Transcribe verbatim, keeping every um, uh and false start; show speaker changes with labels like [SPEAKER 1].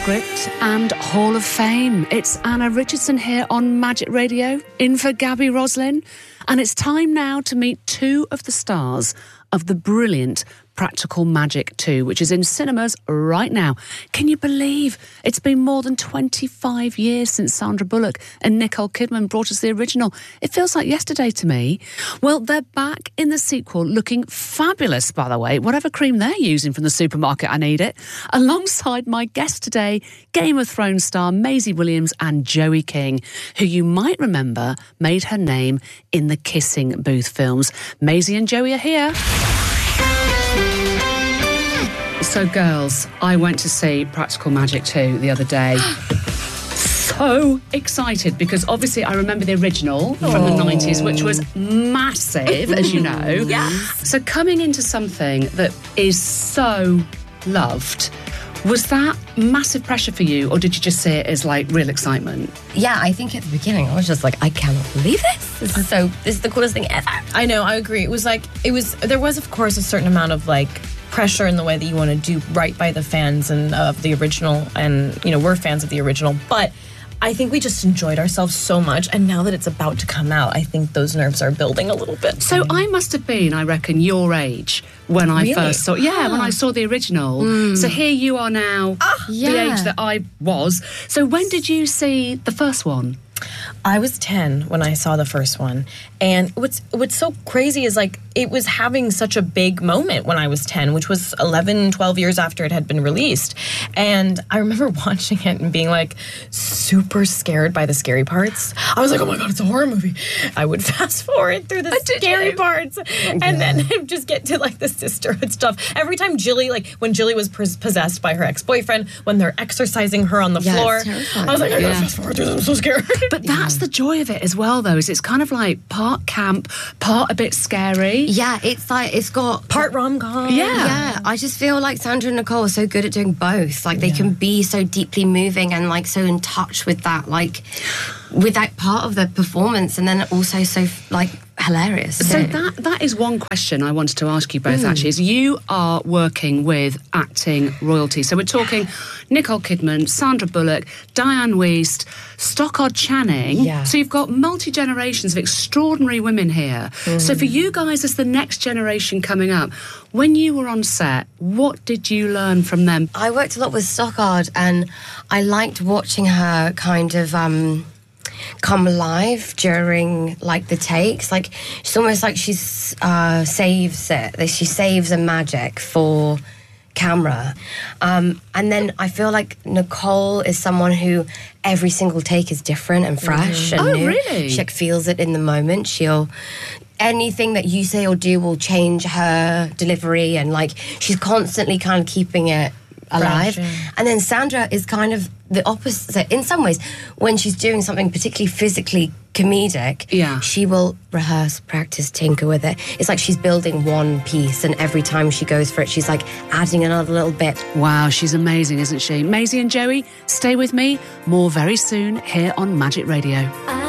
[SPEAKER 1] Script and Hall of Fame. It's Anna Richardson here on Magic Radio, in for Gabby Roslin. And it's time now to meet two of the stars of the brilliant Practical Magic two, which is in cinemas right now. Can you believe it's been more than twenty-five years since Sandra Bullock and Nicole Kidman brought us the original? It feels like yesterday to me. Well, they're back in the sequel, looking fabulous, by the way. Whatever cream they're using from the supermarket, I need it. Alongside my guest today, Game of Thrones star Maisie Williams and Joey King, who you might remember made her name in the Kissing Booth films. Maisie and Joey are here. So, girls, I went to see Practical Magic two the other day. So excited, because obviously I remember the original from oh. the nineties, which was massive, as you know.
[SPEAKER 2] Yeah.
[SPEAKER 1] So coming into something that is so loved, was that massive pressure for you, or did you just see it as, like, real excitement?
[SPEAKER 2] Yeah, I think at the beginning I was just like, I cannot believe this. This is so, this is the coolest thing ever.
[SPEAKER 3] I know, I agree. It was like, it was, there was, of course, a certain amount of, like, pressure in the way that you want to do right by the fans and of the original, and, you know, we're fans of the original, but I think we just enjoyed ourselves so much, and now that it's about to come out, I think those nerves are building a little bit.
[SPEAKER 1] So I must have been, I reckon, your age when I
[SPEAKER 3] really?
[SPEAKER 1] first saw, yeah, oh. when I saw the original. Mm. So here you are now, ah, the
[SPEAKER 2] yeah.
[SPEAKER 1] age that I was. So when did you see the first one?
[SPEAKER 3] I was ten when I saw the first one. And what's what's so crazy is, like, it was having such a big moment when I was ten, which was eleven, twelve years after it had been released. And I remember watching it and being, like, super scared by the scary parts. I was like, oh my God, it's a horror movie. I would fast forward through the scary parts and yeah. then just get to, like, the sisterhood stuff. Every time Jilly, like, when Jilly was possessed by her ex-boyfriend, when they're exercising her on the
[SPEAKER 2] yeah,
[SPEAKER 3] floor, I was like, I gotta yeah. fast forward through this, I'm so scared.
[SPEAKER 1] But that's yeah. the joy of it as well, though, is it's kind of like part camp, part a bit scary.
[SPEAKER 2] Yeah, it's like, it's got
[SPEAKER 3] part rom-com.
[SPEAKER 1] Yeah.
[SPEAKER 2] Yeah, I just feel like Sandra and Nicole are so good at doing both. Like, they yeah. can be so deeply moving and, like, so in touch with that, like, with that part of the performance, and then also so, like, hilarious.
[SPEAKER 1] So that that is one question I wanted to ask you both, mm. actually, is you are working with acting royalty. So we're talking Nicole Kidman, Sandra Bullock, Diane Wiest, Stockard Channing.
[SPEAKER 3] Yeah.
[SPEAKER 1] So you've got multi-generations of extraordinary women here. Mm. So for you guys as the next generation coming up, when you were on set, what did you learn from them?
[SPEAKER 2] I worked a lot with Stockard, and I liked watching her kind of um, come alive during, like, the takes. Like, it's almost like she uh, saves it. She saves the magic for camera. Um, and then I feel like Nicole is someone who every single take is different and fresh. Mm-hmm. and
[SPEAKER 1] Oh,
[SPEAKER 2] new.
[SPEAKER 1] really?
[SPEAKER 2] She, like, feels it in the moment. She'll... Anything that you say or do will change her delivery, and, like, she's constantly kind of keeping it alive.
[SPEAKER 3] Fresh, yeah.
[SPEAKER 2] And then Sandra is kind of the opposite in some ways. When she's doing something particularly physically comedic,
[SPEAKER 1] yeah.
[SPEAKER 2] she will rehearse, practice, tinker with it. It's like she's building one piece, and every time she goes for it, she's, like, adding another little bit.
[SPEAKER 1] Wow, she's amazing, isn't she? Maisie and Joey, stay with me. More very soon here on Magic Radio.